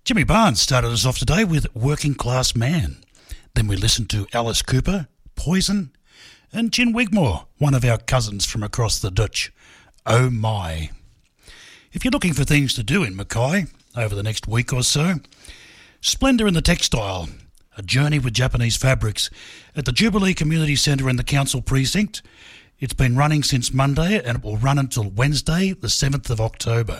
Jimmy Barnes started us off today with Working Class Man. Then we listened to Alice Cooper, Poison, and Gin Wigmore, one of our cousins from across the ditch. Oh my. If you're looking for things to do in Mackay over the next week or so, Splendour in the Textile, a journey with Japanese fabrics at the Jubilee Community Centre in the Council Precinct. It's been running since Monday and it will run until Wednesday, the 7th of October.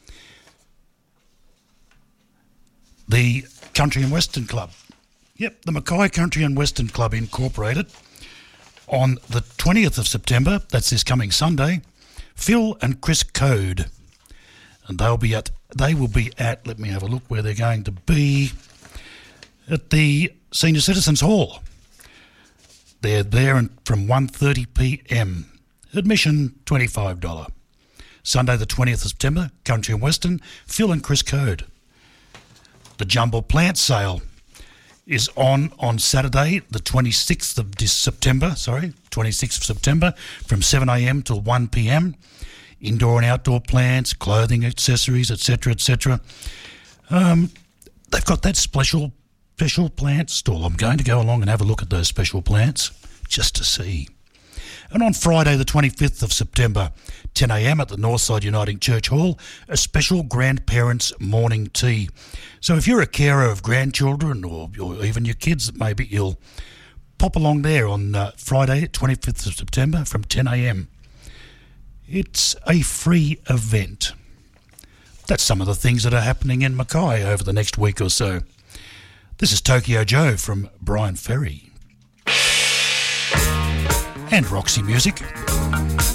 The Country and Western Club. Yep, the Mackay Country and Western Club Incorporated. On the 20th of September, that's this coming Sunday, Phil and Chris Code. And they will be at, let me have a look where they're going to be, at the Senior Citizens Hall. They're there from 1:30pm. Admission $25. Sunday the 20th of September, Country and Western, Phil and Chris Code. The Jumble Plant Sale is on Saturday, the 26th of September, from 7am till 1pm. Indoor and outdoor plants, clothing, accessories, etc., etc. They've got that special plant stall. I'm going to go along and have a look at those special plants just to see. And on Friday, the 25th of September, 10am at the Northside Uniting Church Hall, a special grandparents' morning tea. So if you're a carer of grandchildren or even your kids that may be ill, pop along there on Friday, 25th of September from 10am. It's a free event. That's some of the things that are happening in Mackay over the next week or so. This is Tokyo Joe from Brian Ferry. And Roxy Music.